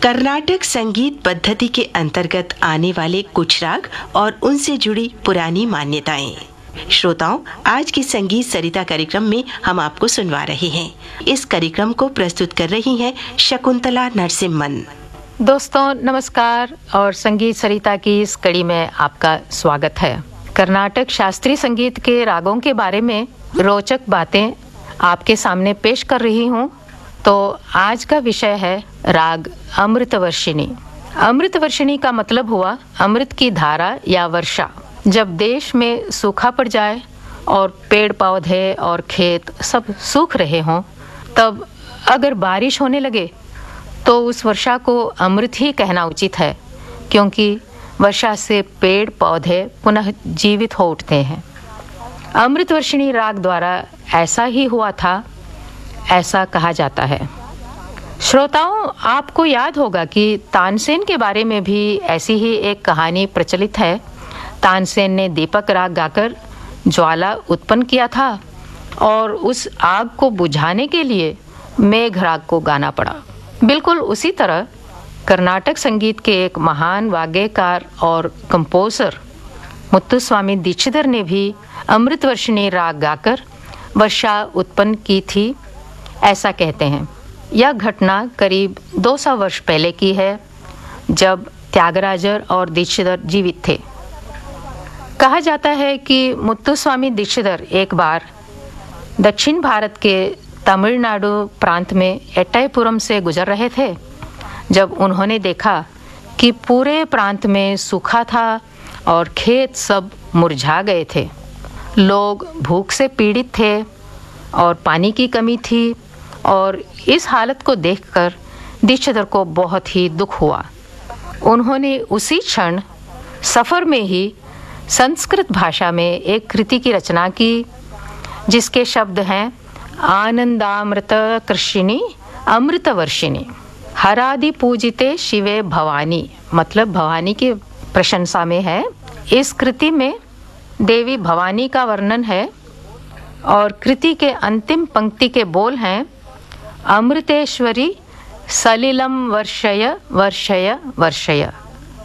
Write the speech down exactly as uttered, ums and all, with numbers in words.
कर्नाटक संगीत पद्धति के अंतर्गत आने वाले कुछ राग और उनसे जुड़ी पुरानी मान्यताएं। श्रोताओं, आज के संगीत सरिता कार्यक्रम में हम आपको सुनवा रहे हैं। इस कार्यक्रम को प्रस्तुत कर रही हैं शकुंतला नरसिम्हन। दोस्तों नमस्कार और संगीत सरिता की इस कड़ी में आपका स्वागत है। कर्नाटक शास्त्रीय संगीत के रागों के बारे में रोचक बातें आपके सामने पेश कर रही हूँ। तो आज का विषय है राग अमृतवर्षिणी। अमृतवर्षिणी का मतलब हुआ अमृत की धारा या वर्षा। जब देश में सूखा पड़ जाए और पेड़ पौधे और खेत सब सूख रहे हों, तब अगर बारिश होने लगे तो उस वर्षा को अमृत ही कहना उचित है, क्योंकि वर्षा से पेड़ पौधे पुनः जीवित हो उठते हैं। अमृतवर्षिणी राग द्वारा ऐसा ही हुआ था, ऐसा कहा जाता है। श्रोताओं, आपको याद होगा कि तानसेन के बारे में भी ऐसी ही एक कहानी प्रचलित है। तानसेन ने दीपक राग गाकर ज्वाला उत्पन्न किया था और उस आग को बुझाने के लिए मेघ राग को गाना पड़ा। बिल्कुल उसी तरह कर्नाटक संगीत के एक महान वाग्यकार और कंपोजर मुत्तुस्वामी दीक्षितर ने भी अमृतवर्षिणी राग गाकर वर्षा उत्पन्न की थी, ऐसा कहते हैं। यह घटना करीब दो सौ वर्ष पहले की है, जब त्यागराजर और दीक्षितर जीवित थे। कहा जाता है कि मुत्तुस्वामी दीक्षितर एक बार दक्षिण भारत के तमिलनाडु प्रांत में एट्टाईपुरम से गुजर रहे थे, जब उन्होंने देखा कि पूरे प्रांत में सूखा था और खेत सब मुरझा गए थे। लोग भूख से पीड़ित थे और पानी की कमी थी, और इस हालत को देखकर दीक्षितर को बहुत ही दुख हुआ। उन्होंने उसी क्षण सफ़र में ही संस्कृत भाषा में एक कृति की रचना की, जिसके शब्द हैं आनंदामृत कृषिणी अमृतवर्षिणी हरादि पूजिते शिवे भवानी। मतलब भवानी की प्रशंसा में है। इस कृति में देवी भवानी का वर्णन है और कृति के अंतिम पंक्ति के बोल हैं अमृतेश्वरी सलिलम वर्षय वर्षय वर्षय।